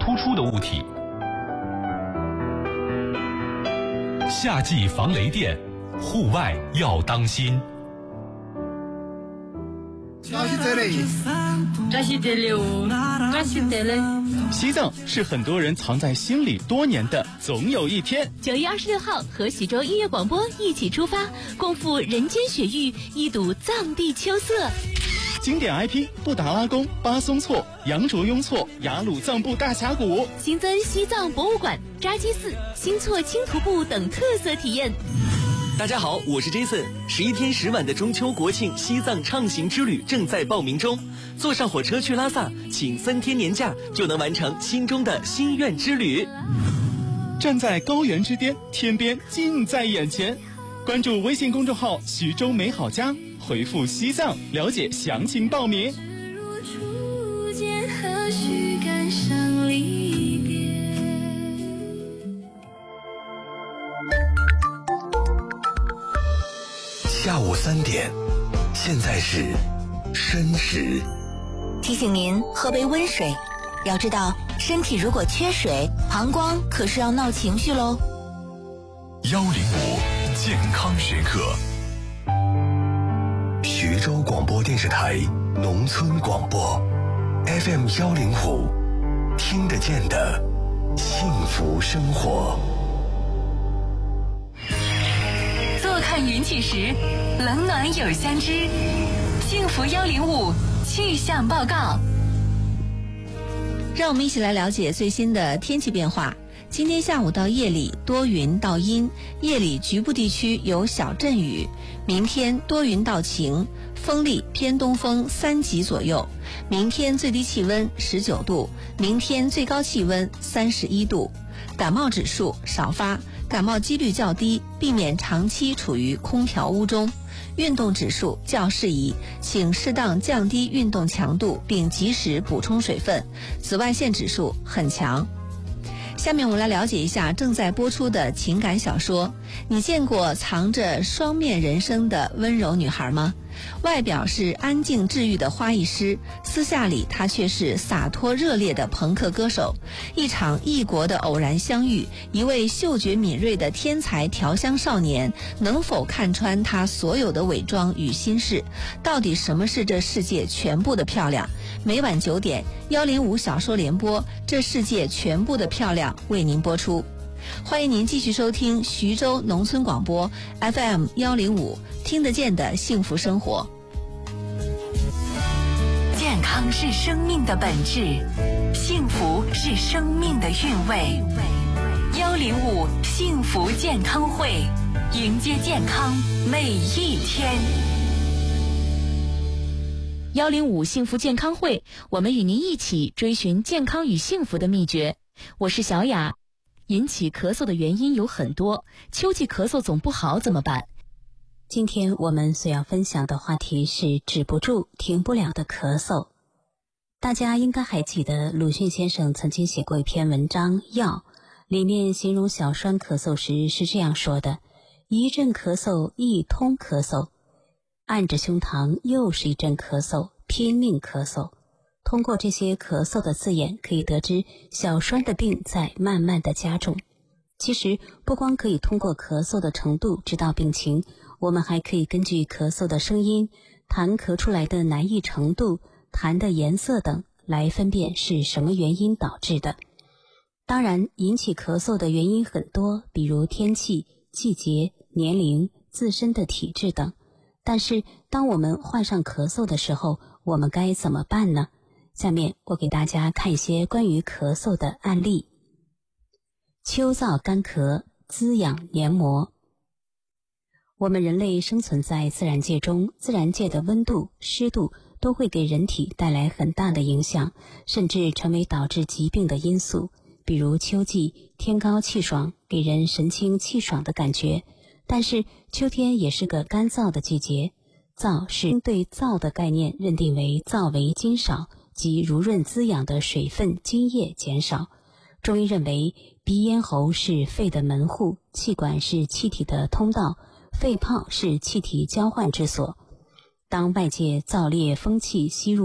突出的物体。夏季防雷电，户外要当心。 西藏是很多人藏在心里多年的总有一天。 9月26号和徐州音乐广播一起出发，共赴人间雪域，一睹藏地秋色。 经典 IP 布达拉宫、巴松措、羊卓雍措、雅鲁藏布大峡谷， 新增西藏博物馆、扎基寺、新措轻徒步等特色体验。 大家好，我是 Jason。11天10晚的中秋国庆西藏畅行之旅正在报名中，坐上火车去拉萨，请3天年假就能完成心中的心愿之旅。 站在高原之巅，天边近在眼前。关注微信公众号徐州美好家，回复西藏了解详情报名。 下午3点，现在是申时。 提醒您喝杯温水，要知道身体如果缺水，膀胱可是要闹情绪喽。 105健康时刻，徐州广播电视台农村广播 FM 105，听得见的幸福生活。 坐看云起时，冷暖有相知。幸福105气象报告。 让我们一起来了解最新的天气变化。今天下午到夜里多云到阴，夜里局部地区有小阵雨。明天多云到晴，风力偏东风3级左右。明天最低气温19度，明天最高气温31度。感冒指数少发，感冒几率较低，避免长期处于空调屋中。运动指数较适宜，请适当降低运动强度，并及时补充水分。紫外线指数很强。下面我们来了解一下正在播出的情感小说。你见过藏着双面人生的温柔女孩吗？外表是安静治愈的花艺师，私下里她却是洒脱热烈的朋克歌手。一场异国的偶然相遇，一位嗅觉敏锐的天才调香少年，能否看穿她所有的伪装与心事？到底什么是这世界全部的漂亮？每晚9点，105小说联播，这世界全部的漂亮为您播出。欢迎您继续收听徐州农村广播 FM 105，听得见的幸福生活。 健康是生命的本质，幸福是生命的韵味。105幸福健康会，迎接健康每一天。 105幸福健康会，我们与您一起追寻健康与幸福的秘诀。我是小雅。引起咳嗽的原因有很多，秋季咳嗽总不好怎么办？ 今天我们所要分享的话题是止不住、停不了的咳嗽。大家应该还记得鲁迅先生曾经写过一篇文章《药》，里面形容小栓咳嗽时是这样说的：一阵咳嗽一通咳嗽，按着胸膛又是一阵咳嗽，拼命咳嗽。通过这些咳嗽的字眼，可以得知小栓的病在慢慢的加重。其实不光可以通过咳嗽的程度知道病情，我们还可以根据咳嗽的声音、痰咳出来的难易程度、痰的颜色等来分辨是什么原因导致的。当然，引起咳嗽的原因很多，比如天气、季节、年龄、自身的体质等。但是当我们患上咳嗽的时候，我们该怎么办呢？下面我给大家看一些关于咳嗽的案例。秋燥干咳，滋养黏膜。我们人类生存在自然界中，自然界的温度、湿度都会给人体带来很大的影响，甚至成为导致疾病的因素。比如秋季天高气爽，给人神清气爽的感觉，但是秋天也是个干燥的季节。燥是对燥的概念认定为燥为津少，即濡润滋养的水分津液减少。中医认为鼻咽喉是肺的门户，气管是气体的通道，肺泡是气体交换之所。当外界燥烈风气吸入